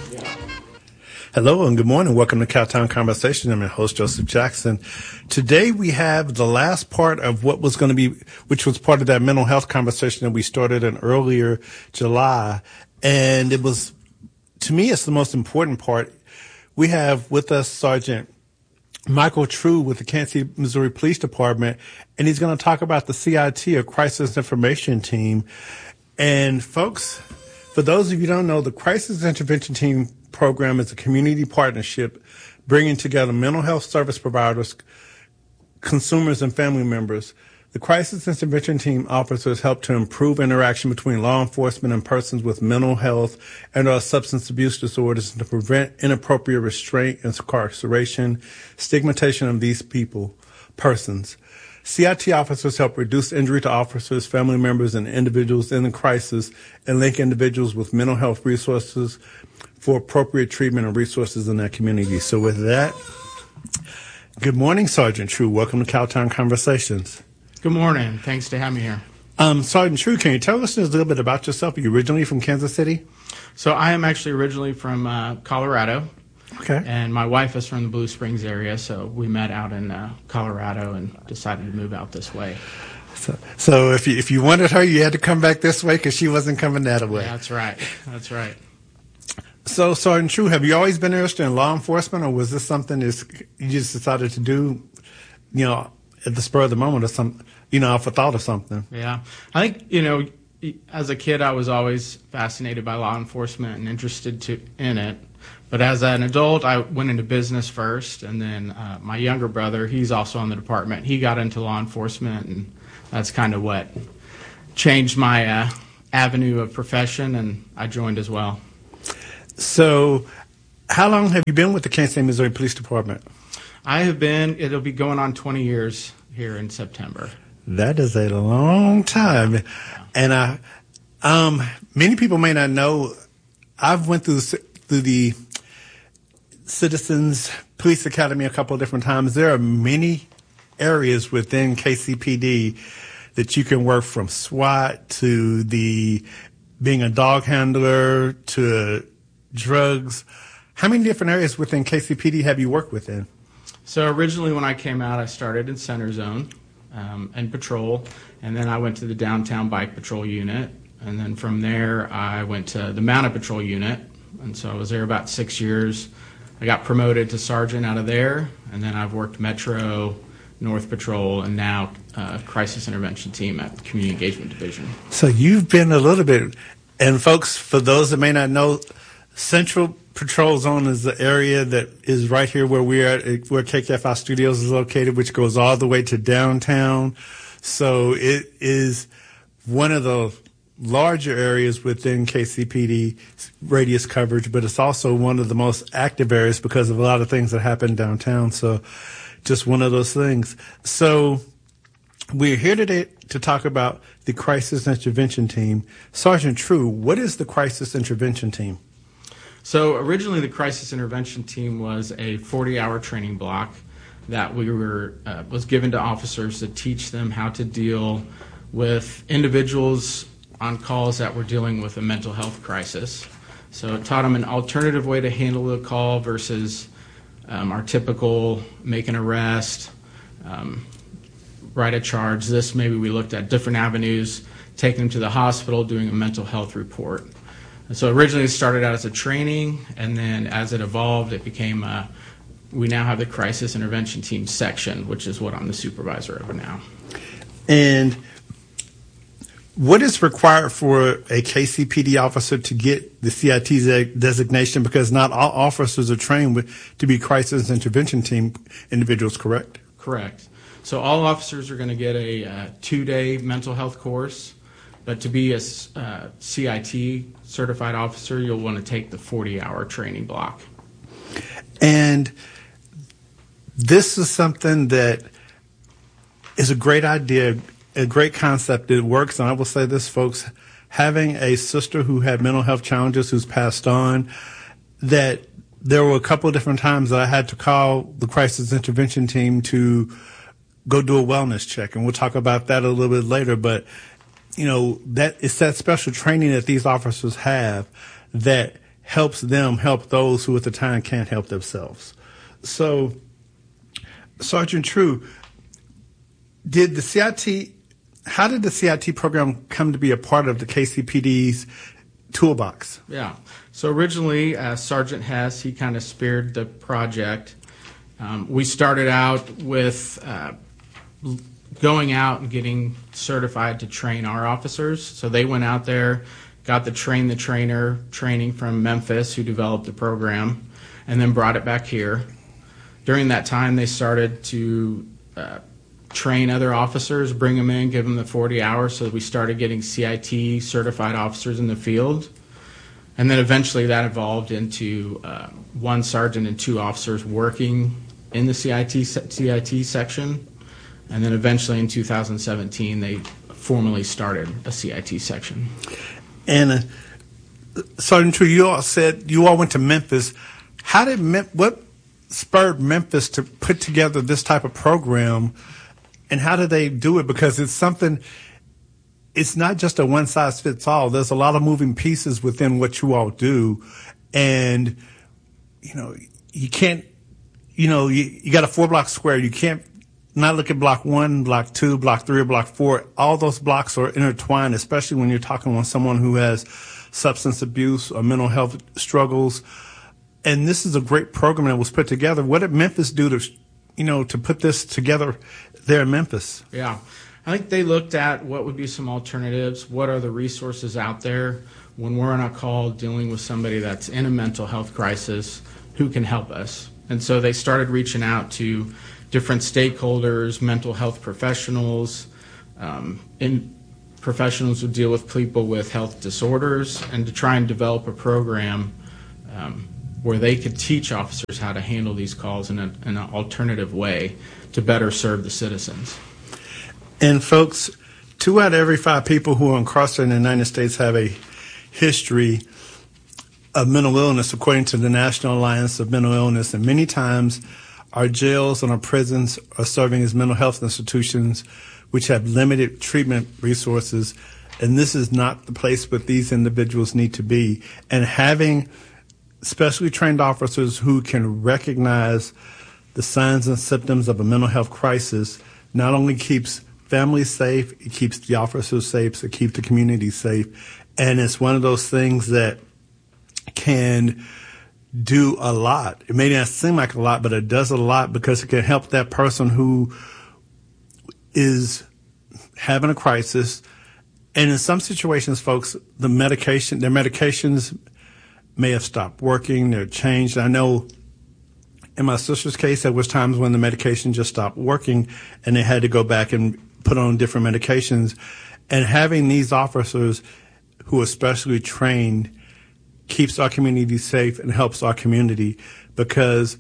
Hello and good morning. Welcome to Cowtown Conversation. I'm your host, Joseph Jackson. Today we have the last part of what was going to be, which was part of that mental health conversation that we started in earlier July. And it was, to me, it's the most important part. We have with us Sergeant Michael True with the Kansas City, Missouri Police Department, and he's going to talk about the CIT, or Crisis Information Team. And folks, for those of you who don't know, the Crisis Intervention Team program is a community partnership bringing together mental health service providers, consumers, and family members. The Crisis Intervention Team officers help to improve interaction between law enforcement and persons with mental health and/or substance abuse disorders and to prevent inappropriate restraint, incarceration, stigmatization of these persons. CIT officers help reduce injury to officers, family members, and individuals in the crisis and link individuals with mental health resources for appropriate treatment and resources in their community. So with that, good morning, Sergeant True. Welcome to Cowtown Conversations. Good morning. Thanks for having me here. Sergeant True, can you tell us just a little bit about yourself? Are you originally from Kansas City? So I am actually originally from Colorado. Okay. And my wife is from the Blue Springs area, so we met out in Colorado and decided to move out this way. So if you wanted her, you had to come back this way because she wasn't coming that way. Yeah, that's right. That's right. So, Sergeant True, have you always been interested in law enforcement, or was this something that you just decided to do, at the spur of the moment, or some, off a thought of something? Yeah. I think, as a kid, I was always fascinated by law enforcement and interested in it. But as an adult, I went into business first, and then my younger brother, he's also in the department. He got into law enforcement, and that's kind of what changed my avenue of profession, and I joined as well. So how long have you been with the Kansas City, Missouri Police Department? It'll be going on 20 years here in September. That is a long time. And many people may not know, I've went through the Citizens Police Academy a couple of different times. There are many areas within KCPD that you can work, from SWAT to being a dog handler to drugs. How many different areas within KCPD have you worked within? So originally when I came out, I started in Center Zone and patrol, and then I went to the Downtown Bike Patrol Unit, and then from there I went to the Mounted Patrol Unit, and so I was there about 6 years. I got promoted to sergeant out of there, and then I've worked Metro, North Patrol, and now Crisis Intervention Team at the Community Engagement Division. So you've been a little bit, and folks, for those that may not know, Central Patrol Zone is the area that is right here where we are, where KKFI Studios is located, which goes all the way to downtown. So it is one of the larger areas within KCPD radius coverage, but it's also one of the most active areas because of a lot of things that happen downtown. So just one of those things. So we're here today to talk about the Crisis Intervention Team. Sergeant True, what is the Crisis Intervention Team? So originally the Crisis Intervention Team was a 40-hour training block that was given to officers to teach them how to deal with individuals on calls that were dealing with a mental health crisis. So it taught them an alternative way to handle the call versus our typical make an arrest, write a charge. Maybe we looked at different avenues, taking them to the hospital, doing a mental health report. And so originally it started out as a training, and then as it evolved, it became we now have the Crisis Intervention Team section, which is what I'm the supervisor of now. And what is required for a KCPD officer to get the CIT designation? Because not all officers are trained to be Crisis Intervention Team individuals, correct? Correct. So all officers are going to get a 2-day mental health course, but to be a CIT certified officer, you'll want to take the 40-hour training block. And this is something that is a great idea, a great concept. It works, and I will say this, folks, having a sister who had mental health challenges who's passed on, that there were a couple of different times that I had to call the Crisis Intervention Team to go do a wellness check, and we'll talk about that a little bit later. But that it's that special training that these officers have that helps them help those who at the time can't help themselves. So, Sergeant True, how did the CIT program come to be a part of the KCPD's toolbox? Yeah. So originally, Sergeant Hess, he kind of speared the project. We started out with going out and getting certified to train our officers. So they went out there, got the train the trainer training from Memphis, who developed the program, and then brought it back here. During that time, they started to train other officers, bring them in, give them the 40 hours, so we started getting CIT certified officers in the field. And then eventually that evolved into one sergeant and 2 officers working in the CIT section. And then eventually in 2017, they formally started a CIT section. And Sergeant True, you all said you all went to Memphis. What spurred Memphis to put together this type of program, and how did they do it? Because it's not just a one size fits all. There's a lot of moving pieces within what you all do. And, you can't, you got a 4-block square. You can't not look at block 1, block 2, block 3, or block 4. All those blocks are intertwined, especially when you're talking with someone who has substance abuse or mental health struggles. And this is a great program that was put together. What did Memphis do to put this together there in Memphis? Yeah. I think they looked at what would be some alternatives, what are the resources out there when we're on a call dealing with somebody that's in a mental health crisis, who can help us. And so they started reaching out to different stakeholders, mental health professionals, professionals who deal with people with health disorders, and to try and develop a program where they could teach officers how to handle these calls in an alternative way to better serve the citizens. And folks, 2 out of every 5 people who are incarcerated in the United States have a history of mental illness, according to the National Alliance of Mental Illness. And many times our jails and our prisons are serving as mental health institutions which have limited treatment resources. And this is not the place where these individuals need to be. And having specially trained officers who can recognize the signs and symptoms of a mental health crisis not only keeps families safe, it keeps the officers safe, it keeps the community safe. And it's one of those things that can do a lot. It may not seem like a lot, but it does a lot, because it can help that person who is having a crisis. And in some situations, folks, their medications may have stopped working, they're changed. I know in my sister's case, there was times when the medication just stopped working and they had to go back and put on different medications. And having these officers who are specially trained keeps our community safe and helps our community, because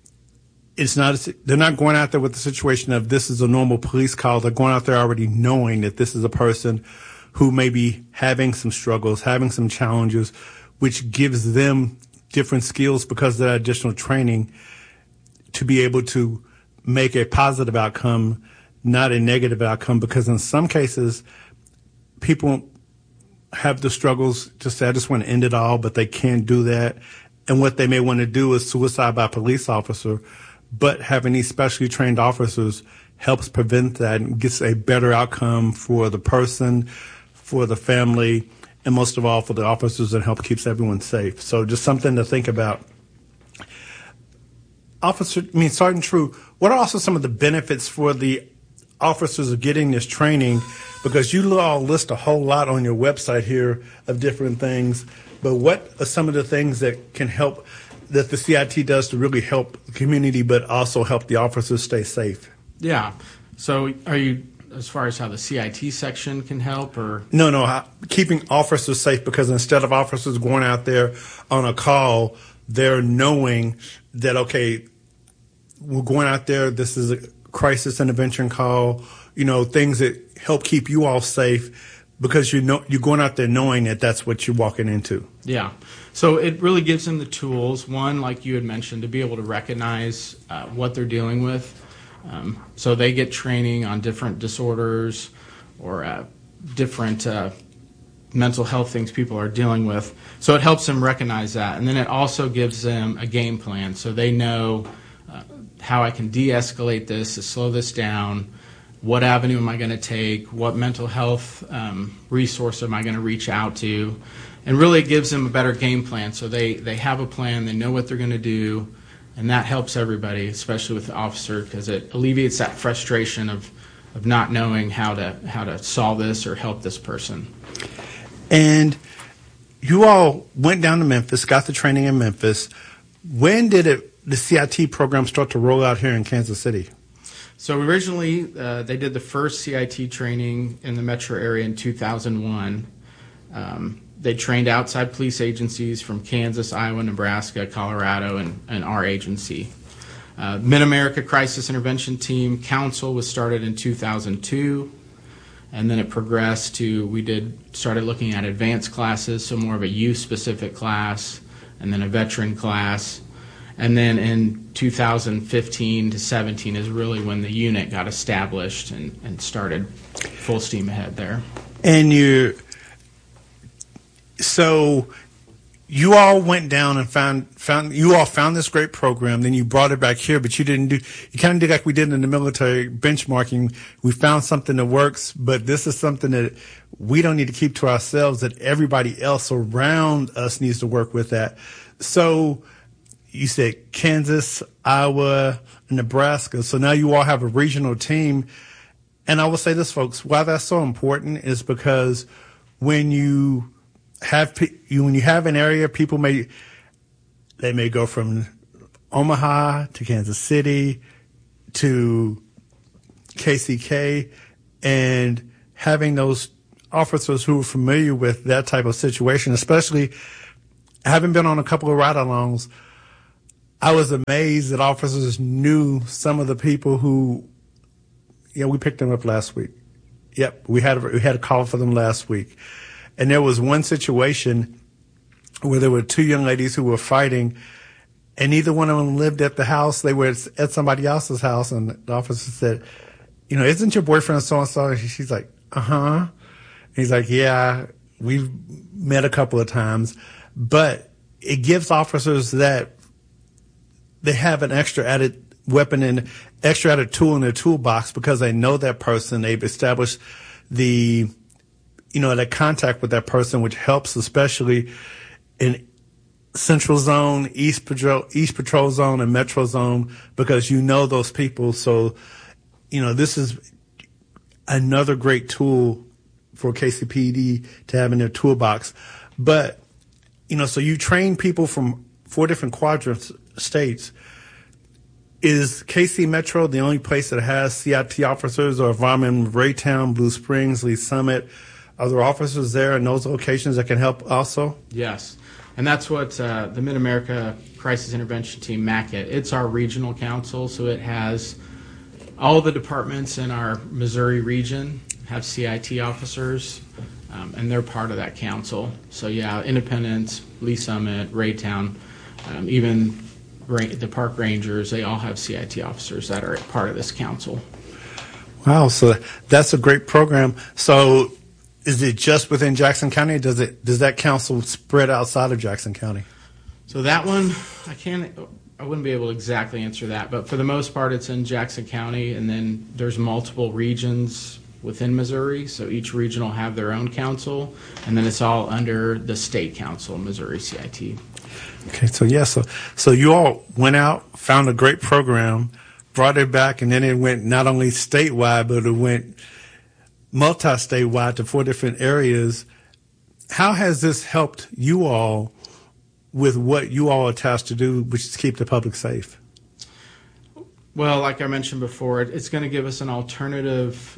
they're not going out there with the situation of this is a normal police call. They're going out there already knowing that this is a person who may be having some struggles, having some challenges, which gives them different skills because of that additional training to be able to make a positive outcome, not a negative outcome. Because in some cases, people have the struggles to say, I just want to end it all, but they can't do that. And what they may want to do is suicide by police officer. But having these specially trained officers helps prevent that and gets a better outcome for the person, for the family, and most of all for the officers, and help keeps everyone safe. So just something to think about. Sergeant True, what are also some of the benefits for the officers of getting this training? Because you all list a whole lot on your website here of different things, but what are some of the things that can help, that the CIT does to really help the community, but also help the officers stay safe? Yeah. So are you, as far as how the CIT section can help, or? No, keeping officers safe, because instead of officers going out there on a call, they're knowing that, okay, we're going out there, this is a crisis intervention call, things that help keep you all safe, because you're going out there knowing that that's what you're walking into. Yeah. So it really gives them the tools, one, like you had mentioned, to be able to recognize what they're dealing with. So they get training on different disorders or different mental health things people are dealing with. So it helps them recognize that. And then it also gives them a game plan so they know how I can de-escalate this, to slow this down, what avenue am I going to take, what mental health resource am I going to reach out to. And really it gives them a better game plan. So they have a plan, they know what they're going to do, and that helps everybody, especially with the officer, because it alleviates that frustration of not knowing how to solve this or help this person. And you all went down to Memphis, got the training in Memphis. When did the CIT program start to roll out here in Kansas City? So originally, they did the first CIT training in the metro area in 2001. They trained outside police agencies from Kansas, Iowa, Nebraska, Colorado, and our agency. Mid-America Crisis Intervention Team Council was started in 2002, and then it progressed to, started looking at advanced classes, so more of a youth-specific class, and then a veteran class. And then in 2015 to 17 is really when the unit got established and started full steam ahead there. And so you all went down and found this great program, then you brought it back here, but you kind of did like we did in the military benchmarking. We found something that works, but this is something that we don't need to keep to ourselves, that everybody else around us needs to work with that. So you said Kansas, Iowa, Nebraska. So now you all have a regional team. And I will say this, folks, why that's so important is because when you have an area, people may go from Omaha to Kansas City to KCK, and having those officers who are familiar with that type of situation, especially having been on a couple of ride-alongs, I was amazed that officers knew some of the people who, we picked them up last week. Yep, we had a call for them last week. And there was one situation where there were two young ladies who were fighting, and neither one of them lived at the house. They were at somebody else's house, and the officer said, isn't your boyfriend so-and-so? She's like, uh-huh. He's like, yeah, we've met a couple of times. But it gives officers that they have an extra added weapon and extra added tool in their toolbox because they know that person. They've established that contact with that person, which helps especially in Central Zone, East Patrol Zone, and Metro Zone, because those people. So, this is another great tool for KCPD to have in their toolbox. But, so you train people from 4 different quadrants states. Is KC Metro the only place that has CIT officers, or if I'm in Raytown, Blue Springs, Lee Summit, are there officers there in those locations that can help also? Yes, and that's what the Mid-America Crisis Intervention Team, MACIT, it's our regional council, so it has all the departments in our Missouri region have CIT officers, and they're part of that council. So yeah, Independence, Lee Summit, Raytown, even the park rangers, they all have CIT officers that are part of this council. Wow, so that's a great program. So is it just within Jackson County? Does that council spread outside of Jackson County? So that one, I wouldn't be able to exactly answer that, but for the most part, it's in Jackson County, and then there's multiple regions within Missouri, so each region will have their own council, and then it's all under the state council, Missouri CIT. Okay, so you all went out, found a great program, brought it back, and then it went not only statewide, but it went multi-statewide to 4 different areas. How has this helped you all with what you all are tasked to do, which is keep the public safe? Well, like I mentioned before, it's going to give us an alternative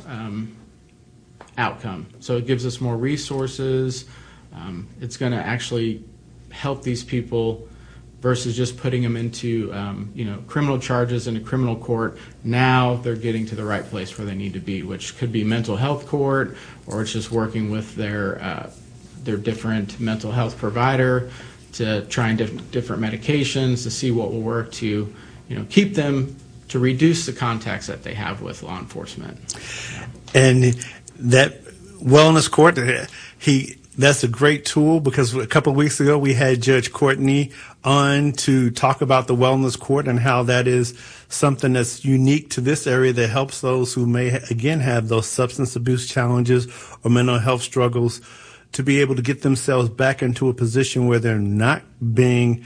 outcome. So it gives us more resources. It's going to actually help these people versus just putting them into criminal charges in a criminal court. Now they're getting to the right place where they need to be, which could be mental health court, or it's just working with their different mental health provider to trying different medications to see what will work to keep them, to reduce the contacts that they have with law enforcement. And that wellness court, That's a great tool because a couple of weeks ago we had Judge Courtney on to talk about the wellness court and how that is something that's unique to this area that helps those who may, again, have those substance abuse challenges or mental health struggles to be able to get themselves back into a position where they're not being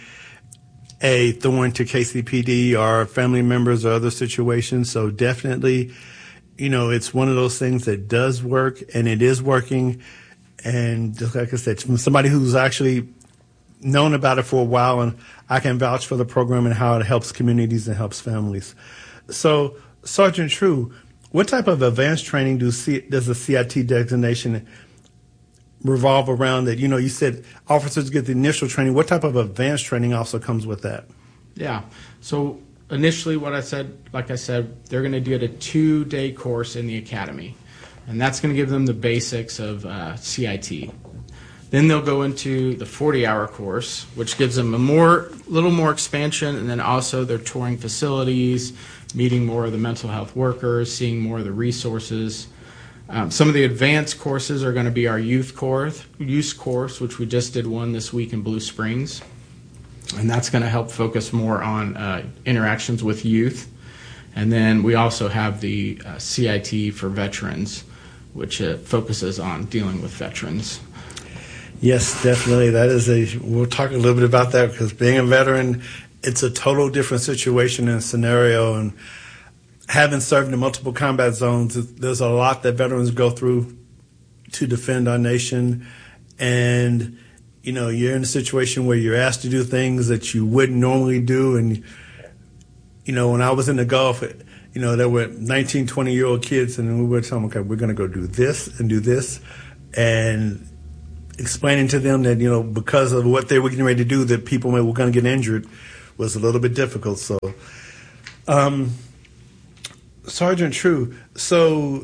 a thorn to KCPD or family members or other situations. So definitely, it's one of those things that does work, and it is working. And just like I said, from somebody who's actually known about it for a while, and I can vouch for the program and how it helps communities and helps families. So, Sergeant True, what type of advanced training does the CIT designation revolve around? That, you said officers get the initial training. What type of advanced training also comes with that? Yeah. So initially, like I said, they're going to get a 2-day course in the academy. And that's going to give them the basics of CIT. Then they'll go into the 40-hour course, which gives them a little more expansion, and then also they're touring facilities, meeting more of the mental health workers, seeing more of the resources. Some of the advanced courses are going to be our youth course, which we just did one this week in Blue Springs. And that's going to help focus more on interactions with youth. And then we also have the CIT for veterans, which focuses on dealing with veterans. Yes, definitely. We'll talk a little bit about that because being a veteran, it's a total different situation and scenario. And having served in multiple combat zones, there's a lot that veterans go through to defend our nation. And, you're in a situation where you're asked to do things that you wouldn't normally do. And, when I was in the Gulf, there were 19, 20-year-old kids, and we would tell them, okay, we're going to go do this and do this. And explaining to them that, because of what they were getting ready to do, that people were going to get injured was a little bit difficult. So, Sergeant True, so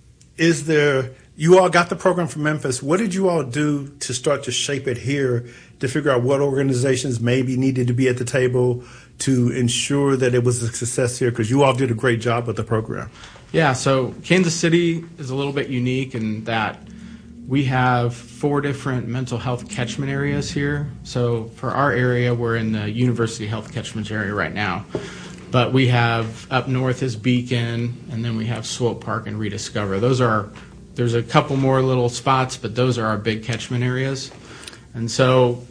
you all got the program from Memphis. What did you all do to start to shape it here to figure out what organizations maybe needed to be at the table to ensure that it was a success here? Because you all did a great job with the program. Yeah, so Kansas City is a little bit unique in that we have 4 different mental health catchment areas here. So for our area, we're in the University Health catchment area right now. But we have up north is Beacon, and then we have Swope Park and Rediscover. There's a couple more little spots, but those are our big catchment areas. And so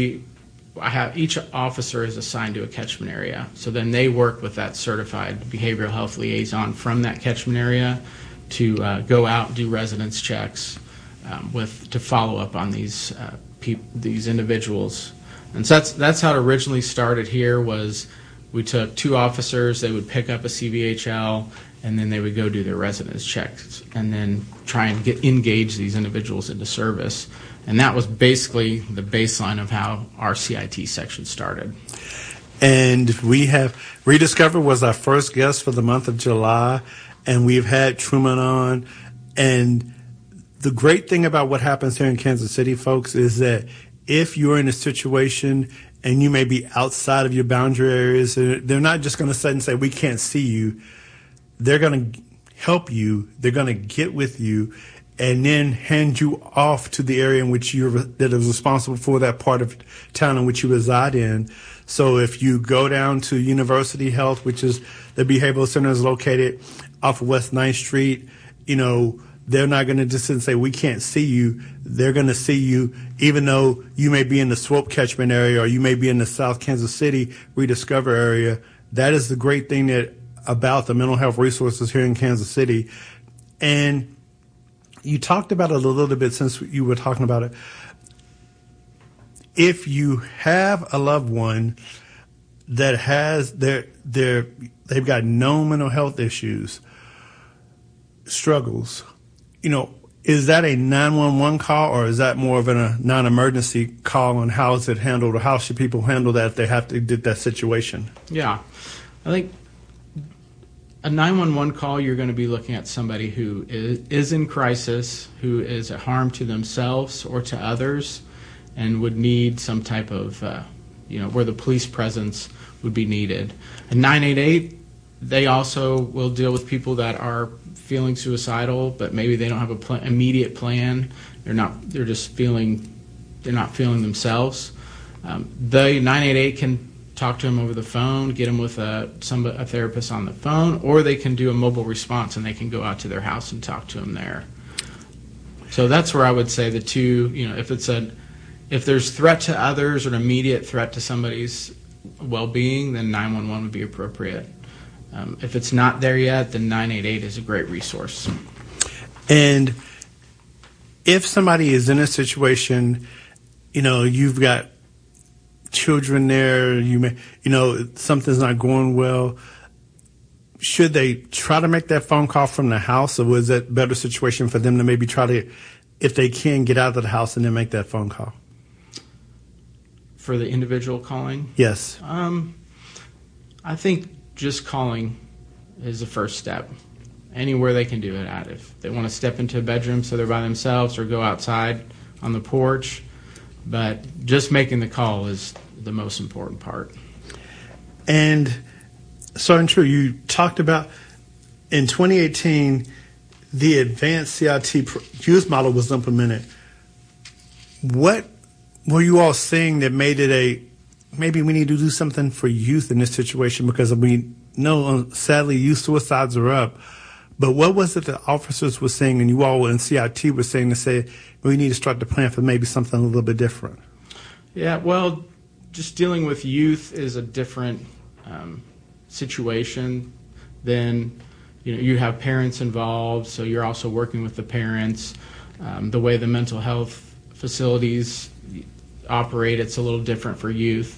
each officer is assigned to a catchment area. So then they work with that certified behavioral health liaison from that catchment area to go out and do residence checks to follow up on these individuals. And so that's how it originally started here. Was we took 2 officers, they would pick up a CVHL, and then they would go do their residence checks and then try and engage these individuals into service. And that was basically the baseline of how our CIT section started. And we have Rediscover was our first guest for the month of July, and we've had Truman on. And the great thing about what happens here in Kansas City, folks, is that if you're in a situation and you may be outside of your boundary areas, they're not just going to sit and say, we can't see you. They're going to help you. They're going to get with you and then hand you off to the area in which that is responsible for that part of town in which you reside in. So if you go down to University Health, which is the behavioral center is located off of West 9th Street, they're not going to just sit and say, we can't see you. They're going to see you, even though you may be in the Swope catchment area or you may be in the South Kansas City Rediscover area. That is the great thing about the mental health resources here in Kansas City. And you talked about it a little bit since you were talking about it. If you have a loved one that has they've got known mental health issues, struggles, is that a 911 call or is that more of a non-emergency call, and how is it handled, or how should people handle that if they have to get that situation? Yeah, I think a 911 call, you're going to be looking at somebody who is in crisis, who is a harm to themselves or to others, and would need some type of, where the police presence would be needed. A 988, They also will deal with people that are feeling suicidal, but maybe they don't have a immediate plan. They're not feeling themselves. The 988 can talk to them over the phone, get them with a therapist on the phone, or they can do a mobile response and they can go out to their house and talk to them there. So that's where I would say the two, if there's threat to others or an immediate threat to somebody's well-being, then 911 would be appropriate. If it's not there yet, then 988 is a great resource. And if somebody is in a situation, you've got children there, something's not going well, should they try to make that phone call from the house, or was it a better situation for them to maybe try to, if they can, get out of the house and then make that phone call? For the individual calling? Yes. I think just calling is the first step. Anywhere they can do it at. If they want to step into a bedroom so they're by themselves or go outside on the porch. But just making the call is the most important part. And so, true, you talked about in 2018, the advanced CIT youth model was implemented. What were you all seeing that made it maybe we need to do something for youth in this situation, because we know, sadly, youth suicides are up. But what was it that officers were saying, and you all in CIT were saying, to say we need to start to plan for maybe something a little bit different? Yeah, well, just dealing with youth is a different situation than, you have parents involved, so you're also working with the parents. The way the mental health facilities operate, it's a little different for youth.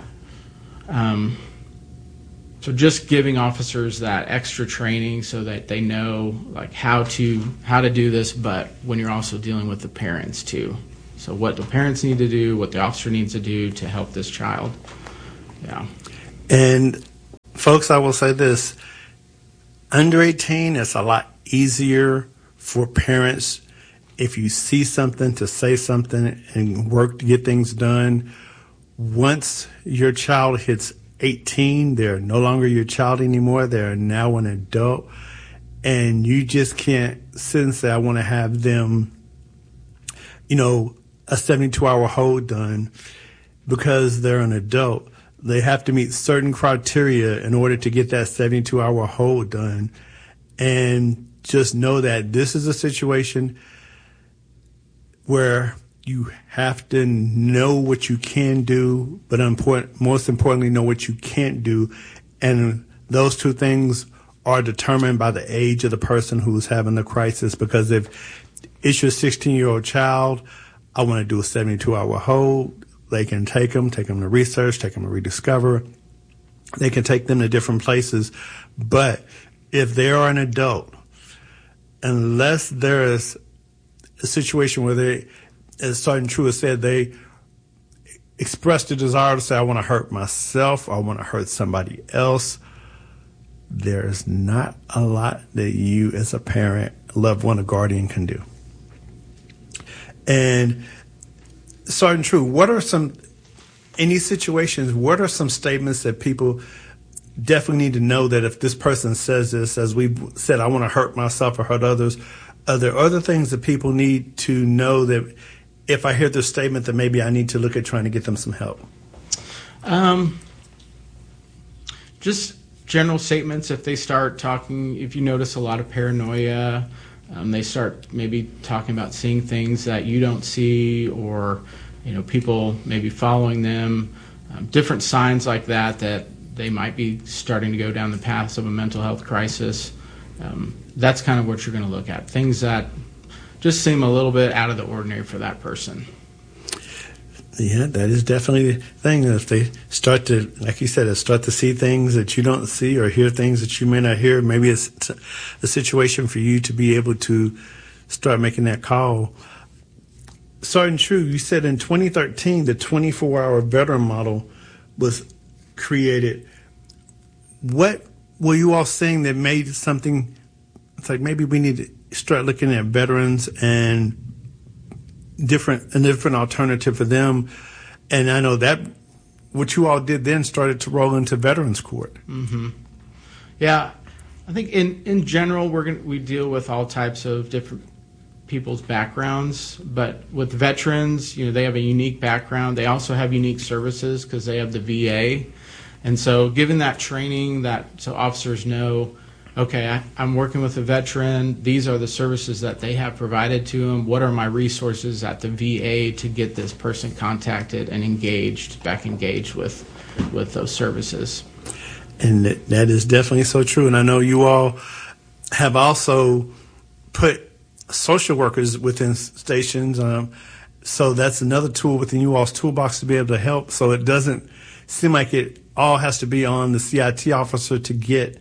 So just giving officers that extra training so that they know how to do this, but when you're also dealing with the parents too. So what the parents need to do, what the officer needs to do to help this child. Yeah. And folks, I will say this. Under 18, it's a lot easier for parents, if you see something, to say something and work to get things done. Once your child hits 18, they're no longer your child anymore. They're now an adult. And you just can't sit and say, I want to have them, a 72-hour hold done, because they're an adult. They have to meet certain criteria in order to get that 72-hour hold done. And just know that this is a situation where you have to know what you can do, but most importantly, know what you can't do. And those two things are determined by the age of the person who's having the crisis. Because if it's your 16-year-old child, I want to do a 72-hour hold. They can take them to research, take them to rediscover. They can take them to different places. But if they are an adult, unless there is a situation where they, as Sergeant True has said, they express the desire to say, I want to hurt myself, I want to hurt somebody else, there's not a lot that you as a parent, loved one, or guardian can do. And Sergeant True, in these situations, what are some statements that people definitely need to know, that if this person says this, as we said, I want to hurt myself or hurt others, are there other things that people need to know, that if I hear this statement, that maybe I need to look at trying to get them some help? Just general statements. If they start talking, if you notice a lot of paranoia, they start maybe talking about seeing things that you don't see, or people maybe following them, different signs like that they might be starting to go down the path of a mental health crisis. That's kind of what you're going to look at. Things that just seem a little bit out of the ordinary for that person. Yeah, that is definitely the thing. If they start to, like you said, start to see things that you don't see, or hear things that you may not hear, maybe it's a situation for you to be able to start making that call. Sergeant True, you said in 2013, the 24-hour veteran model was created. What were you all seeing that made something, it's like maybe we need to start looking at veterans and a different alternative for them? And I know that what you all did then started to roll into Veterans Court. Mm-hmm. Yeah, I think in general we deal with all types of different people's backgrounds, but with veterans, they have a unique background. They also have unique services because they have the VA, and so giving that training so officers know, okay, I'm working with a veteran. These are the services that they have provided to them. What are my resources at the VA to get this person contacted and engaged with those services? And that is definitely so true. And I know you all have also put social workers within stations. So that's another tool within you all's toolbox to be able to help. So it doesn't seem like it all has to be on the CIT officer to get.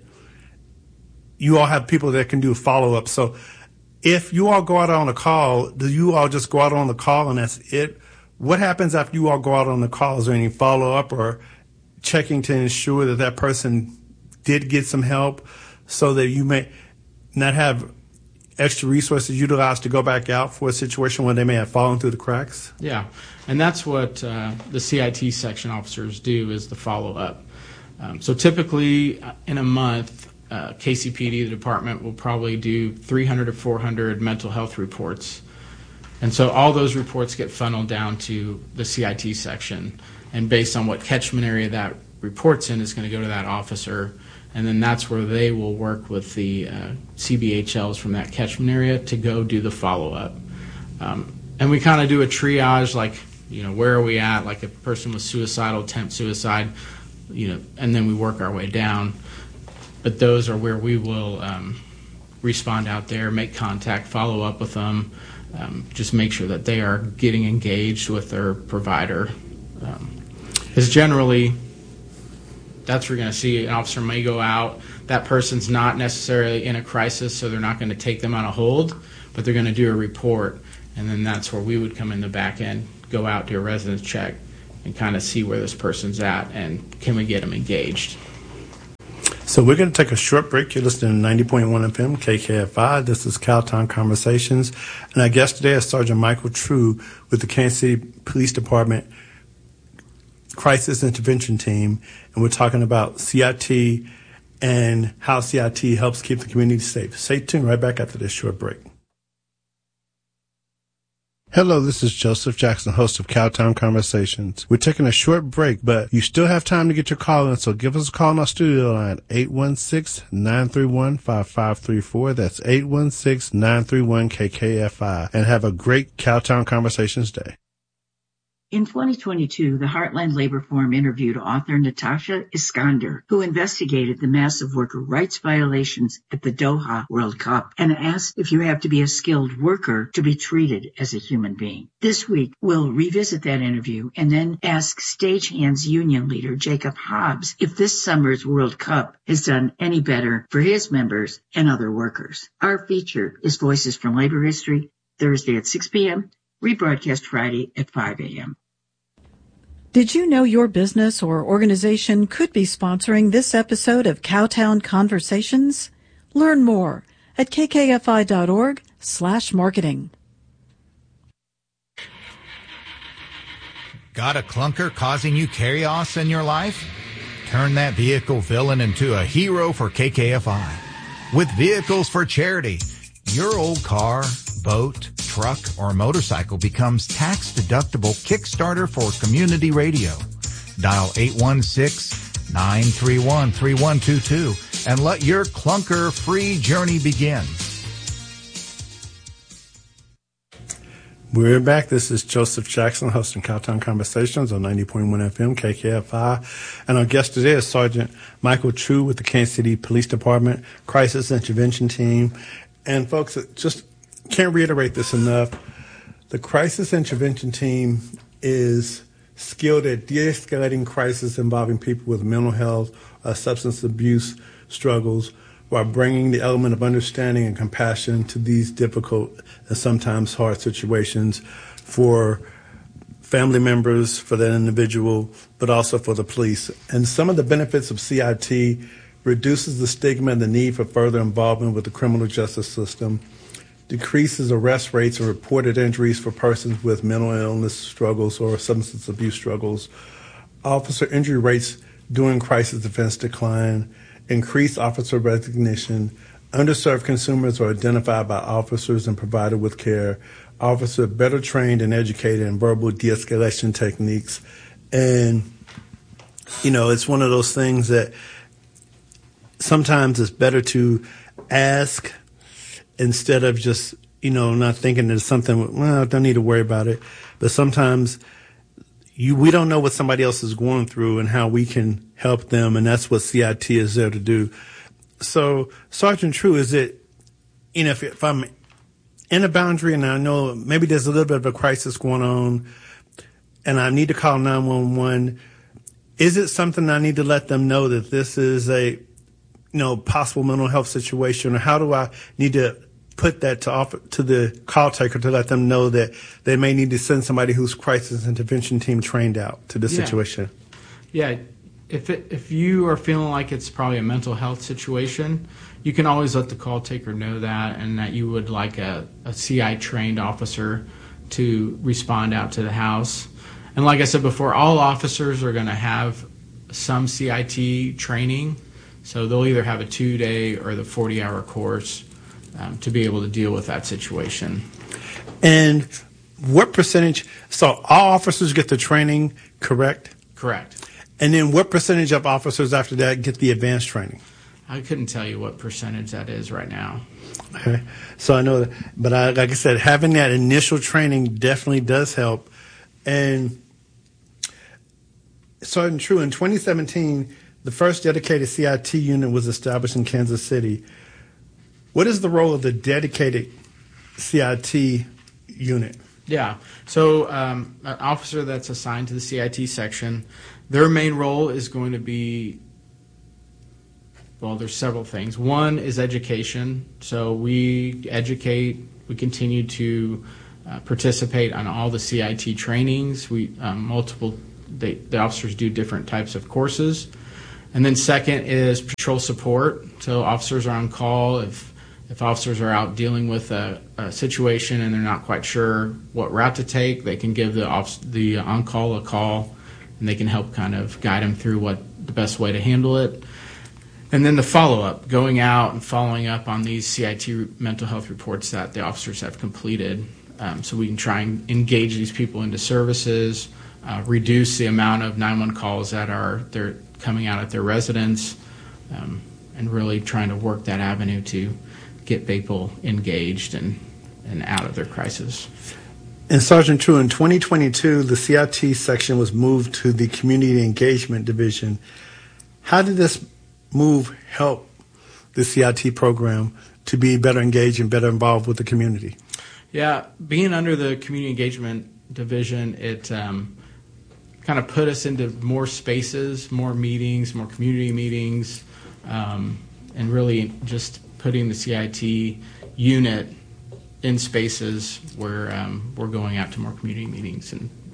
You all have people that can do follow-up. So if you all go out on a call, do you all just go out on the call and that's it? What happens after you all go out on the call? Is there any follow-up or checking to ensure that person did get some help so that you may not have extra resources utilized to go back out for a situation where they may have fallen through the cracks? Yeah, and that's what the CIT section officers do, is the follow-up. So typically in a month, KCPD, the department, will probably do 300 to 400 mental health reports. And so all those reports get funneled down to the CIT section. And based on what catchment area that report's in is going to go to that officer. And then that's where they will work with the CBHLs from that catchment area to go do the follow-up. And we kind of do a triage, like, where are we at? Like a person was suicidal, attempt suicide, and then we work our way down. But those are where we will respond out there, make contact, follow up with them, just make sure that they are getting engaged with their provider. Because generally, that's where you're going to see an officer may go out. That person's not necessarily in a crisis, so they're not going to take them on a hold, but they're going to do a report. And then that's where we would come in the back end, go out, do a residence check, and kind of see where this person's at, and can we get them engaged. So we're going to take a short break. You're listening to 90.1 FM, KKFI. This is Cowtown Conversations. And our guest today is Sergeant Michael True with the Kansas City Police Department Crisis Intervention Team. And we're talking about CIT and how CIT helps keep the community safe. Stay tuned right back after this short break. Hello, this is Joseph Jackson, host of Cowtown Conversations. We're taking a short break, but you still have time to get your call in, so give us a call on our studio line, 816-931-5534. That's 816-931-KKFI. And have a great Cowtown Conversations day. In 2022, the Heartland Labor Forum interviewed author Natasha Iskander, who investigated the massive worker rights violations at the Doha World Cup and asked if you have to be a skilled worker to be treated as a human being. This week, we'll revisit that interview and then ask Stagehands Union leader Jacob Hobbs if this summer's World Cup has done any better for his members and other workers. Our feature is Voices from Labor History, Thursday at 6 p.m., rebroadcast Friday at 5 a.m. Did you know your business or organization could be sponsoring this episode of Cowtown Conversations? Learn more at kkfi.org/marketing. Got a clunker causing you chaos in your life? Turn that vehicle villain into a hero for KKFI. With Vehicles for Charity, your old car, boat, truck, or motorcycle becomes tax-deductible Kickstarter for community radio. Dial 816-931-3122 and let your clunker-free journey begin. We're back. This is Joseph Jackson hosting Cowtown Conversations on 90.1 FM, KKFI. And our guest today is Sergeant Michael True with the Kansas City Police Department Crisis Intervention Team. And folks, just can't reiterate this enough. The Crisis Intervention Team is skilled at de-escalating crises involving people with mental health, substance abuse struggles, while bringing the element of understanding and compassion to these difficult and sometimes hard situations for family members, for that individual, but also for the police. And some of the benefits of CIT reduces the stigma and the need for further involvement with the criminal justice system, decreases arrest rates and reported injuries for persons with mental illness struggles or substance abuse struggles. Officer injury rates during crisis defense decline. increase officer recognition. Underserved consumers are identified by officers and provided with care. Officers are better trained and educated in verbal de-escalation techniques. And, it's one of those things that sometimes it's better to ask instead of just, not thinking there's something, well, I don't need to worry about it. But sometimes we don't know what somebody else is going through and how we can help them, and that's what CIT is there to do. So, Sergeant True, is it, if I'm in a boundary and I know maybe there's a little bit of a crisis going on and I need to call 911, is it something I need to let them know that this is a, possible mental health situation, or how do I need to put that to the call taker to let them know that they may need to send somebody who's crisis intervention team trained out to the situation? Yeah. If you are feeling like it's probably a mental health situation, you can always let the call taker know that, and that you would like a CI trained officer to respond out to the house. And like I said before, all officers are going to have some CIT training, so they'll either have a 2-day or the 40-hour course to be able to deal with that situation. And what percentage, so all officers get the training, correct? Correct. And then what percentage of officers after that get the advanced training? I couldn't tell you what percentage that is right now. Okay. So I know that, but like I said, having that initial training definitely does help. And Sergeant True, in 2017, the first dedicated CIT unit was established in Kansas City. What is the role of the dedicated CIT unit? Yeah. So an officer that's assigned to the CIT section, their main role is going to be, well, there's several things. One is education. So we educate, we continue to participate on all the CIT trainings. We the officers do different types of courses. And then second is patrol support. So officers are on call if officers are out dealing with a situation and they're not quite sure what route to take, they can give the on-call a call, and they can help kind of guide them through what the best way to handle it. And then the follow-up, going out and following up on these CIT mental health reports that the officers have completed, so we can try and engage these people into services, reduce the amount of 911 calls that they're coming out at their residence, and really trying to work that avenue to get people engaged and out of their crisis. And Sergeant True, in 2022, the CIT section was moved to the Community Engagement Division. How did this move help the CIT program to be better engaged and better involved with the community? Yeah, being under the Community Engagement Division, it kind of put us into more spaces, more meetings, more community meetings, and really just putting the CIT unit in spaces where we're going out to more community meetings.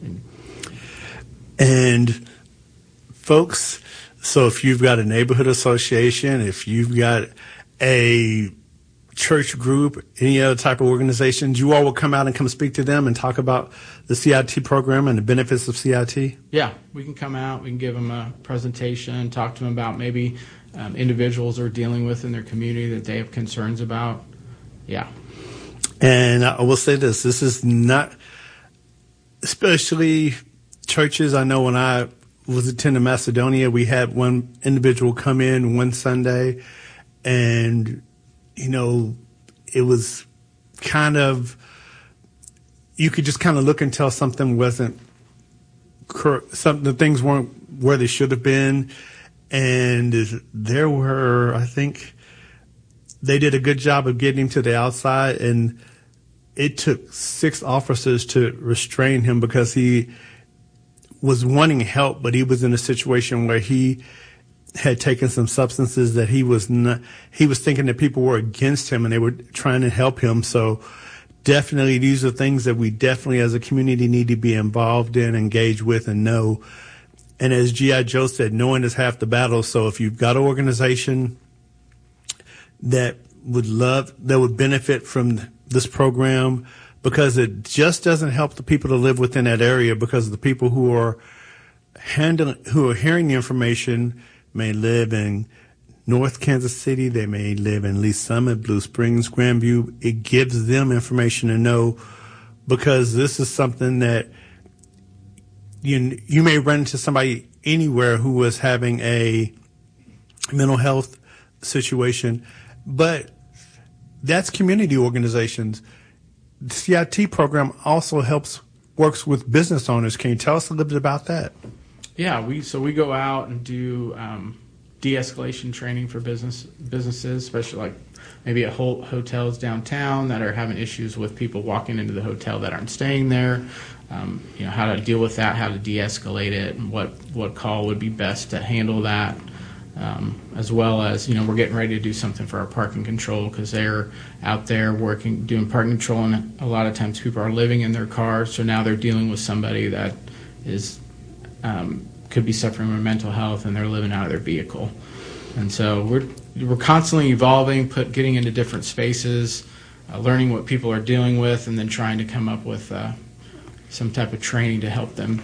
And folks, so if you've got a neighborhood association, if you've got a church group, any other type of organizations, you all will come out and come speak to them and talk about the CIT program and the benefits of CIT? Yeah, we can come out, we can give them a presentation, talk to them about maybe individuals are dealing with in their community that they have concerns about. Yeah. And I will say this is not, especially churches. I know when I was attending Macedonia, we had one individual come in one Sunday, and, it was kind of, you could just kind of look and tell something wasn't correct, the things weren't where they should have been. And there were, I think, they did a good job of getting him to the outside, and it took 6 officers to restrain him because he was wanting help, but he was in a situation where he had taken some substances that he was thinking that people were against him and they were trying to help him. So definitely these are things that we definitely as a community need to be involved in, engage with, and know. And as G.I. Joe said, knowing is half the battle. So if you've got an organization that would benefit from this program, because it just doesn't help the people to live within that area, because the people who are hearing the information may live in North Kansas City. They may live in Lee Summit, Blue Springs, Grandview. It gives them information to know, because this is something that you may run into somebody anywhere who was having a mental health situation, but that's community organizations. The CIT program also works with business owners. Can you tell us a little bit about that? Yeah, we go out and do de-escalation training for businesses, especially like maybe at hotels downtown that are having issues with people walking into the hotel that aren't staying there. How to deal with that, how to de-escalate it, and what call would be best to handle that. As well as, we're getting ready to do something for our parking control, because they're out there doing parking control, and a lot of times people are living in their cars, so now they're dealing with somebody that is could be suffering from mental health, and they're living out of their vehicle. And so we're constantly evolving, getting into different spaces, learning what people are dealing with, and then trying to come up with some type of training to help them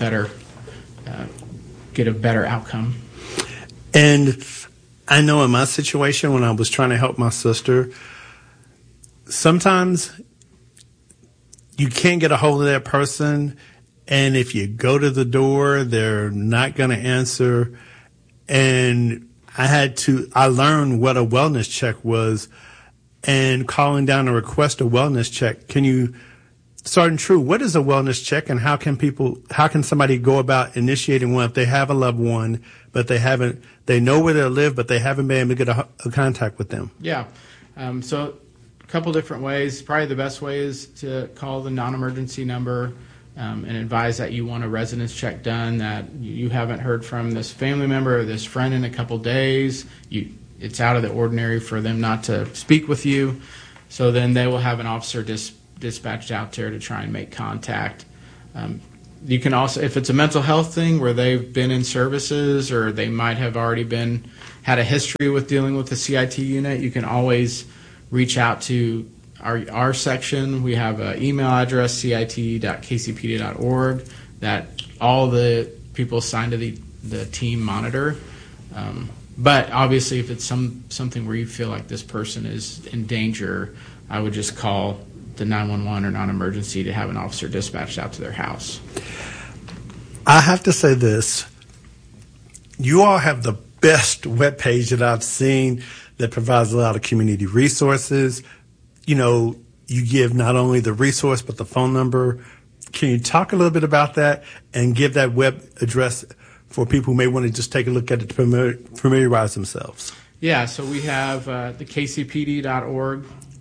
get a better outcome. And I know in my situation, when I was trying to help my sister, sometimes you can't get a hold of that person, and if you go to the door, they're not going to answer. And I learned what a wellness check was, and calling down to request a wellness check. Sergeant True, what is a wellness check, and how can somebody go about initiating one if they have a loved one, but they know where they live, but they haven't been able to get a contact with them? Yeah. So a couple different ways. Probably the best way is to call the non-emergency number and advise that you want a residence check done, that you haven't heard from this family member or this friend in a couple days. It's out of the ordinary for them not to speak with you. So then they will have an officer dispatched out there to try and make contact. You can also, if it's a mental health thing where they've been in services, or they might have already had a history with dealing with the CIT unit, you can always reach out to our section. We have an email address, cit.kcpd.org, that all the people assigned to the team monitor. But obviously, if it's something where you feel like this person is in danger, I would just call the 911 or non-emergency to have an officer dispatched out to their house. I have to say this. You all have the best webpage that I've seen that provides a lot of community resources. You give not only the resource, but the phone number. Can you talk a little bit about that and give that web address for people who may want to just take a look at it to familiarize themselves? Yeah, so we have the kcpd.org.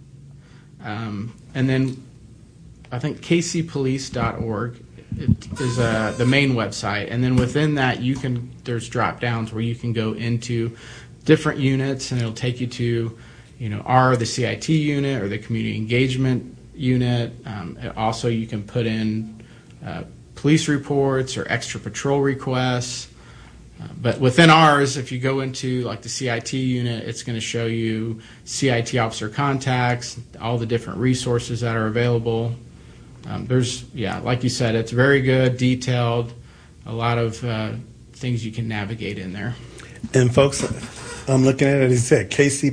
And then I think kcpolice.org is the main website. And then within that, there's drop downs where you can go into different units, and it'll take you to, the CIT unit or the community engagement unit. Also, you can put in police reports or extra patrol requests. But within ours, if you go into like the CIT unit, it's going to show you CIT officer contacts, all the different resources that are available. Like you said, it's very good, detailed, a lot of things you can navigate in there. And folks, I'm looking at it, it said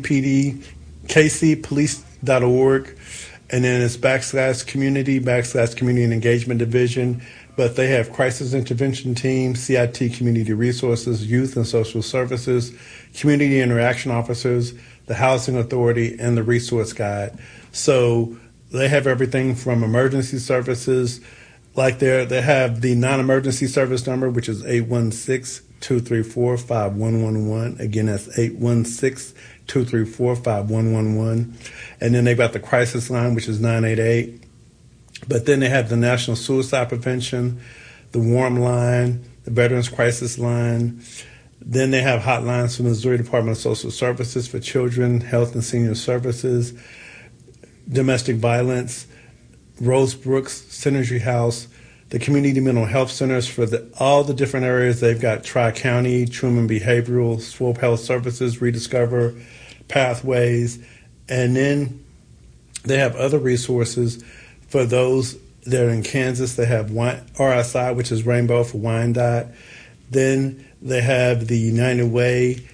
kcpolice.org, and then it's /community and engagement division. But they have crisis intervention team, CIT community resources, youth and social services, community interaction officers, the housing authority, and the resource guide. So they have everything from emergency services, like they have the non-emergency service number, which is 816-234-5111. Again, that's 816-234-5111. And then they've got the crisis line, which is 988. But then they have the National Suicide Prevention, the Warm Line, the Veterans Crisis Line. Then they have hotlines from the Missouri Department of Social Services for children, health and senior services, domestic violence, Rose Brooks, Synergy House, the community mental health centers for all the different areas. They've got Tri-County, Truman Behavioral, Swope Health Services, Rediscover, Pathways. And then they have other resources. For those that are in Kansas, they have RSI, which is Rainbow for Wyandotte. Then they have the United Way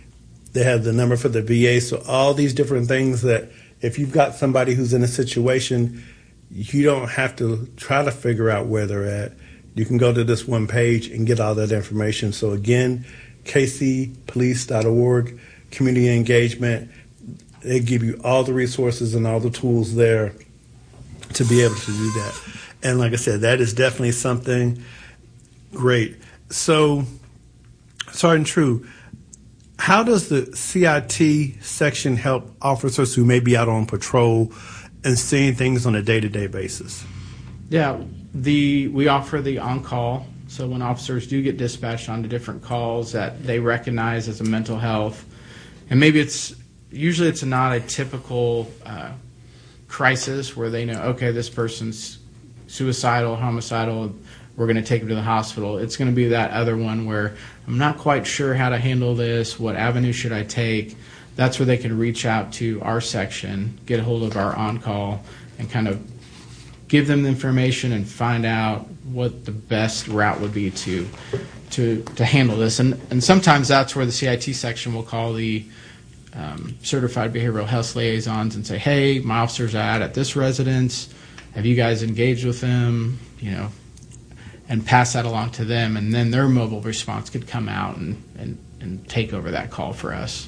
They have the number for the VA. So all these different things that if you've got somebody who's in a situation, you don't have to try to figure out where they're at. You can go to this one page and get all that information. So again, kcpolice.org, community engagement. They give you all the resources and all the tools there to be able to do that. And like I said, that is definitely something great. So, Sergeant True, how does the CIT section help officers who may be out on patrol and seeing things on a day-to-day basis? Yeah, we offer the on-call. So when officers do get dispatched onto different calls that they recognize as a mental health, and maybe it's not a typical crisis where they know, okay, this person's suicidal, homicidal, we're going to take them to the hospital. It's going to be that other one where I'm not quite sure how to handle this, what avenue should I take? That's where they can reach out to our section, get a hold of our on-call, and kind of give them the information and find out what the best route would be to handle this. And sometimes that's where the CIT section will call the certified behavioral health liaisons and say, hey, my officer's at this residence. Have you guys engaged with them? And pass that along to them, and then their mobile response could come out and take over that call for us.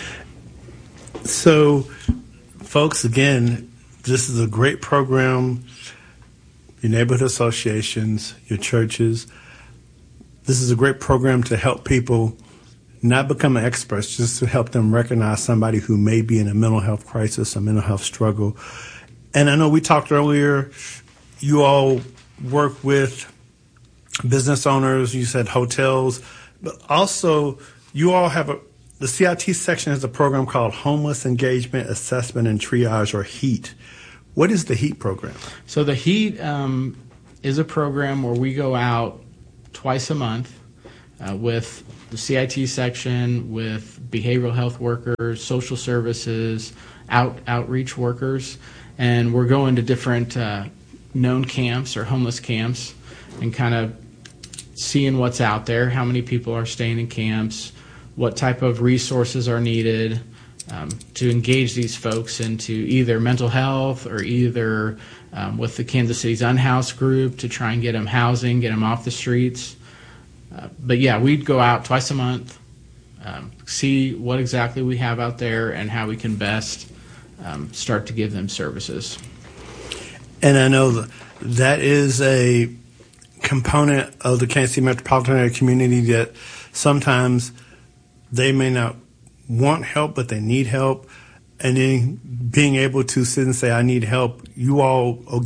So, folks, again, this is a great program. Your neighborhood associations, your churches. This is a great program to help people not become experts, just to help them recognize somebody who may be in a mental health crisis, a mental health struggle. And I know we talked earlier, you all work with business owners, you said hotels, but also you all have the CIT section has a program called Homeless Engagement Assessment and Triage, or HEAT. What is the HEAT program? So the HEAT is a program where we go out twice a month with the CIT section, with behavioral health workers, social services, outreach workers, and we're going to different known camps or homeless camps and kind of seeing what's out there, how many people are staying in camps, what type of resources are needed to engage these folks into either mental health or either with the Kansas City's Unhoused group to try and get them housing, get them off the streets. But yeah, we'd go out twice a month, see what exactly we have out there and how we can best start to give them services. And I know that is a component of the Kansas City metropolitan area community that sometimes they may not want help, but they need help. And then being able to sit and say, I need help, you all are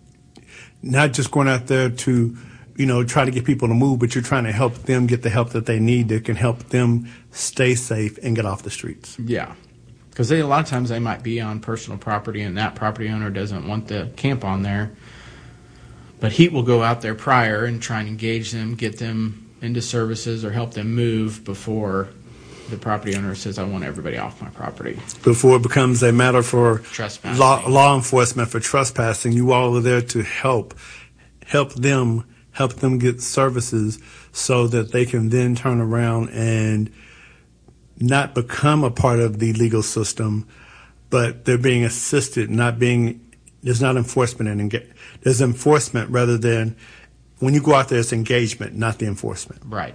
not just going out there to, try to get people to move, but you're trying to help them get the help that they need that can help them stay safe and get off the streets. Yeah. Because a lot of times they might be on personal property and that property owner doesn't want the camp on there. But HEAT will go out there prior and try and engage them, get them into services or help them move before the property owner says, I want everybody off my property. Before it becomes a matter for trespassing. Law enforcement for trespassing, you all are there to help them get services so that they can then turn around and not become a part of the legal system, but they're being assisted, there's not enforcement. There's enforcement rather than, when you go out there, it's engagement, not the enforcement. Right.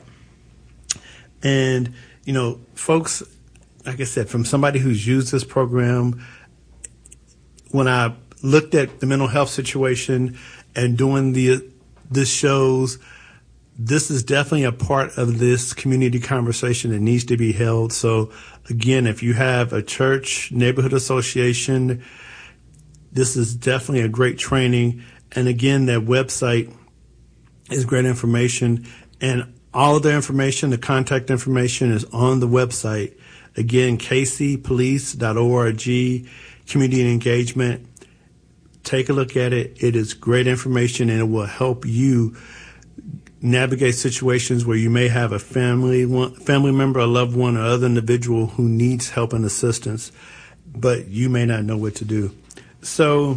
And, folks, like I said, from somebody who's used this program, when I looked at the mental health situation and doing this shows, this is definitely a part of this community conversation that needs to be held. So, again, if you have a church, neighborhood association, this is definitely a great training. And again, their website is great information. And all of their information, the contact information is on the website. Again, kcpolice.org, community engagement. Take a look at it. It is great information, and it will help you navigate situations where you may have a family member, a loved one, or other individual who needs help and assistance, but you may not know what to do. So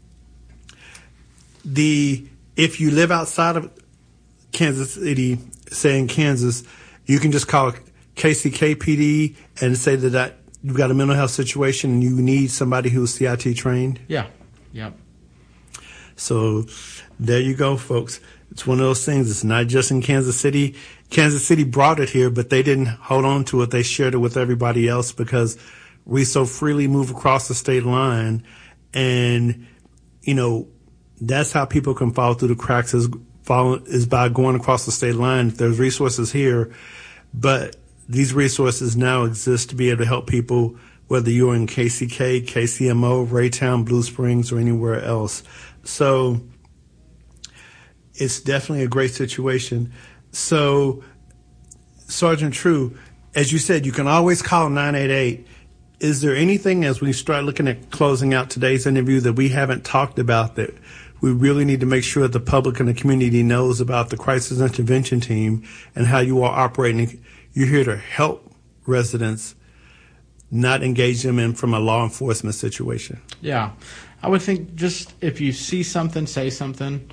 if you live outside of Kansas City, say in Kansas, you can just call KCKPD and say that you've got a mental health situation and you need somebody who's CIT trained? Yeah. Yep. So there you go, folks. It's one of those things. It's not just in Kansas City. Kansas City brought it here, but they didn't hold on to it. They shared it with everybody else because we so freely move across the state line. And, that's how people can fall through the cracks is by going across the state line. There's resources here, but these resources now exist to be able to help people, whether you're in KCK, KCMO, Raytown, Blue Springs, or anywhere else. So it's definitely a great situation. So, Sergeant True, as you said, you can always call 988. Is there anything, as we start looking at closing out today's interview, that we haven't talked about that we really need to make sure that the public and the community knows about the crisis intervention team and how you are operating? You're here to help residents, not engage them in from a law enforcement situation. Yeah. I would think just if you see something, say something.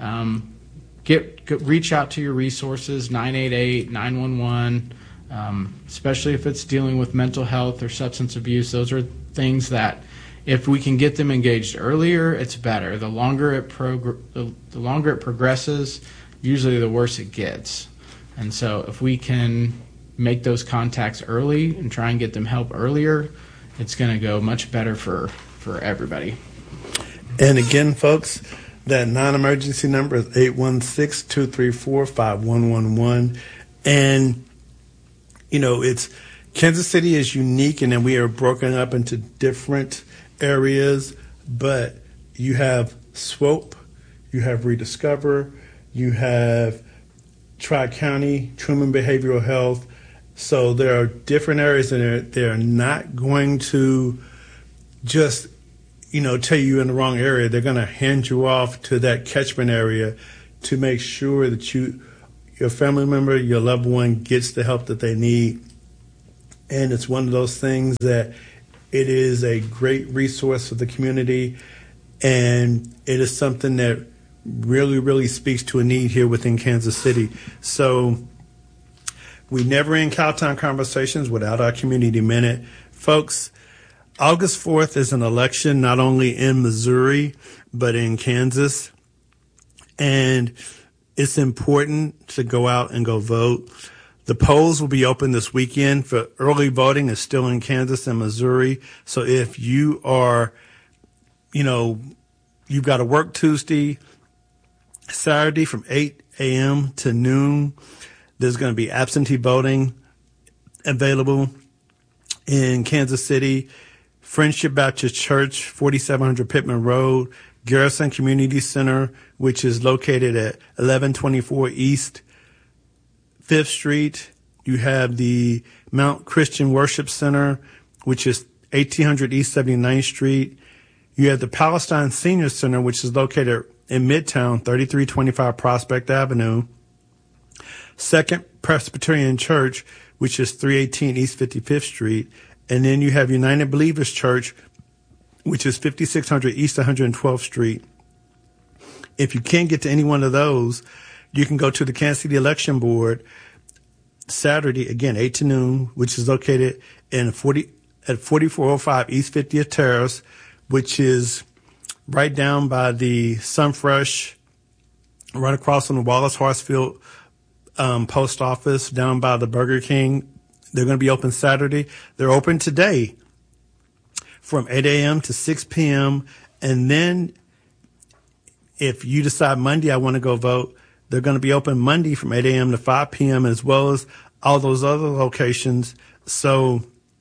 Reach out to your resources, 988, 911, especially if it's dealing with mental health or substance abuse. Those are things that if we can get them engaged earlier, it's better. The longer it progresses, usually the worse it gets. And so if we can make those contacts early and try and get them help earlier, it's going to go much better for everybody. And again, folks, that non-emergency number is 816-234-5111. And, it's Kansas City is unique in that we are broken up into different areas, but you have SWOPE, you have Rediscover, you have Tri-County, Truman Behavioral Health. So there are different areas and they're not going to just tell you in the wrong area. They're going to hand you off to that catchment area to make sure that your family member, your loved one gets the help that they need. And it's one of those things that it is a great resource for the community, and it is something that really, really speaks to a need here within Kansas City. So we never end Cowtown Conversations without our Community Minute. Folks, August 4th is an election not only in Missouri, but in Kansas. And it's important to go out and go vote. The polls will be open this weekend for early voting is still in Kansas and Missouri. So if you are, you've got to work Tuesday, Saturday from 8 a.m. to noon, there's going to be absentee voting available in Kansas City. Friendship Baptist Church, 4700 Pittman Road, Garrison Community Center, which is located at 1124 East 5th Street. You have the Mount Christian Worship Center, which is 1800 East 79th Street. You have the Palestine Senior Center, which is located in Midtown, 3325 Prospect Avenue. Second Presbyterian Church, which is 318 East 55th Street. And then you have United Believers Church, which is 5600 East 112th Street. If you can't get to any one of those, you can go to the Kansas City Election Board Saturday, again, 8 to noon, which is located at 4405 East 50th Terrace, which is right down by the Sunfresh, right across from the Wallace Hartsfield post office, down by the Burger King. They're going to be open Saturday. They're open today from 8 a.m. to 6 p.m. And then if you decide Monday, I want to go vote, they're going to be open Monday from 8 a.m. to 5 p.m. as well as all those other locations. So,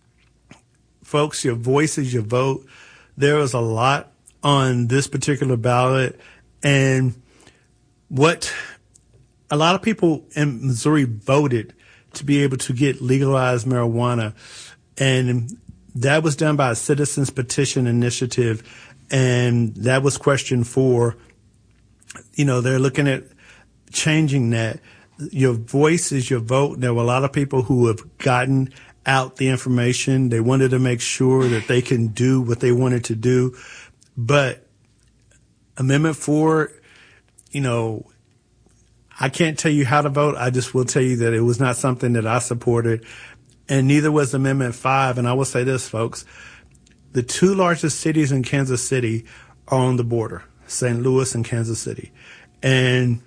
folks, your voice is your vote. There is a lot on this particular ballot. And what a lot of people in Missouri voted to be able to get legalized marijuana. And that was done by a citizens petition initiative. And that was question 4. They're looking at changing that. Your voice is your vote. There were a lot of people who have gotten out the information. They wanted to make sure that they can do what they wanted to do. But Amendment 4, I can't tell you how to vote. I just will tell you that it was not something that I supported, and neither was Amendment 5. And I will say this, folks. The two largest cities in Kansas City are on the border, St. Louis and Kansas City. And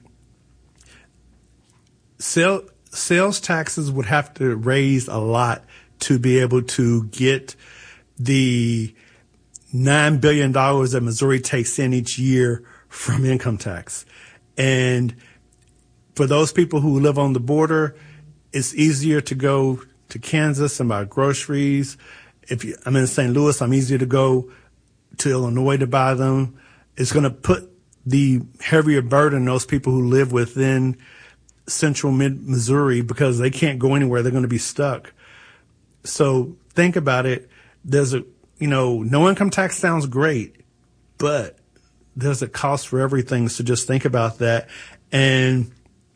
sales taxes would have to raise a lot to be able to get the $9 billion that Missouri takes in each year from income tax. And for those people who live on the border, it's easier to go to Kansas and buy groceries. I'm in St. Louis, I'm easier to go to Illinois to buy them. It's going to put the heavier burden on those people who live within central mid-Missouri because they can't go anywhere. They're going to be stuck. So think about it. There's no income tax sounds great, but there's a cost for everything. So just think about that. And,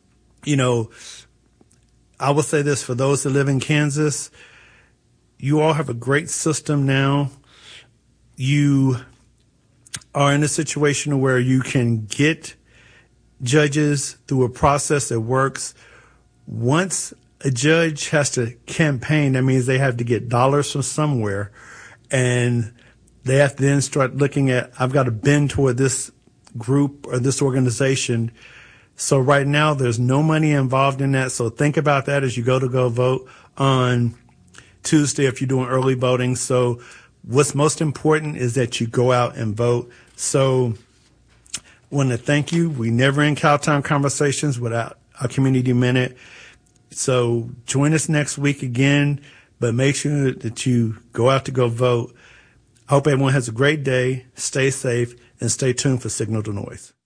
I will say this for those that live in Kansas, you all have a great system now. You are in a situation where you can get judges through a process that works. Once a judge has to campaign, that means they have to get dollars from somewhere, and they have to then start looking at, I've got to bend toward this group or this organization. So right now there's no money involved in that. So think about that as you go vote on Tuesday if you're doing early voting. So what's most important is that you go out and vote. So I want to thank you. We never end Cowtown Conversations without a Community Minute. So join us next week again, but make sure that you go out to go vote. I hope everyone has a great day. Stay safe and stay tuned for Signal to Noise.